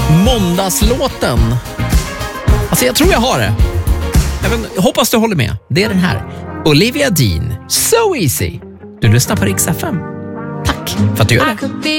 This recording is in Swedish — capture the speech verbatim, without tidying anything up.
Måndagslåten. Alltså jag tror jag har det. Jag vet, hoppas du håller med. Det är den här. Olivia Dean. So easy. Du lyssnar på Rix F M. Tack för att du gör det.